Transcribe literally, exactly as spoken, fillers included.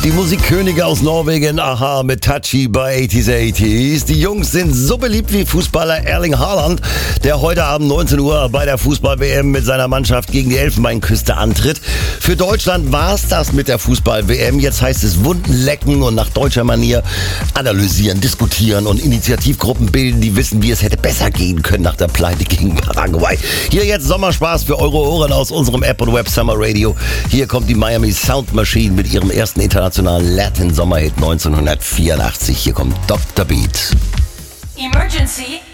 Die Musikkönige aus Norwegen, Aha, mit Touchy bei achtziger achtziger. Die Jungs sind so beliebt wie Fußballer Erling Haaland, der heute Abend neunzehn Uhr bei der Fußball-W M mit seiner Mannschaft gegen die Elfenbeinküste antritt. Für Deutschland war's das mit der Fußball-W M. Jetzt heißt es Wunden lecken und nach deutscher Manier analysieren, diskutieren und Initiativgruppen bilden, die wissen, wie es hätte besser gehen können nach der Pleite gegen Paraguay. Hier jetzt Sommerspaß für eure Ohren aus unserem App und Web Summer Radio. Hier kommt die Miami Sound Machine mit ihrem ersten internationalen Latin-Sommerhit neunzehnhundertvierundachtzig. Hier kommt Doktor Beat. Emergency.